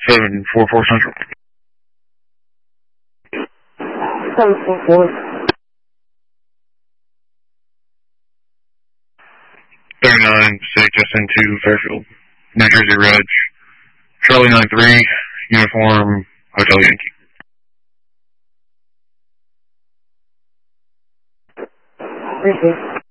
744 Central. 744. 39, CHSN2, Fairfield, New Jersey Reg, Charlie 93, Uniform, Hotel Yankee. Receive.